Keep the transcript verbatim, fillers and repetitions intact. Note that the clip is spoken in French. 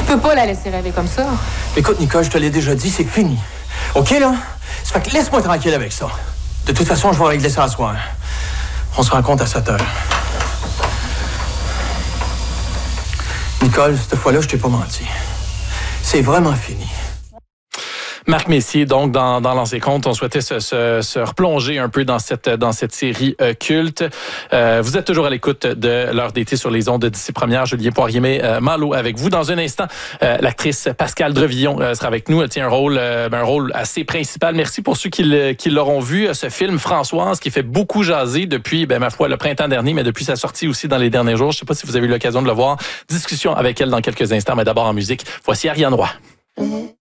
Tu peux pas la laisser rêver comme ça. Écoute, Nicole, je te l'ai déjà dit, c'est fini. OK, là? Ça fait que laisse-moi tranquille avec ça. De toute façon, je vais régler ça à soir. On se rencontre à sept heures. Nicole, cette fois-là, je t'ai pas menti. C'est vraiment fini. Marc Messier, donc, dans, dans Lancez compte, on souhaitait se, se, se replonger un peu dans cette, dans cette série euh, culte. Euh, vous êtes toujours à l'écoute de l'heure d'été sur les ondes d'ici première. Julien Poirier, euh, Malo avec vous. Dans un instant, euh, l'actrice Pascale Drevillon euh, sera avec nous. Elle tient un rôle, euh, un rôle assez principal. Merci pour ceux qui, qui l'auront vu. Ce film Françoise qui fait beaucoup jaser depuis, ben, ma foi, le printemps dernier, mais depuis sa sortie aussi dans les derniers jours. Je ne sais pas si vous avez eu l'occasion de le voir. Discussion avec elle dans quelques instants, mais d'abord en musique. Voici Ariane Roy.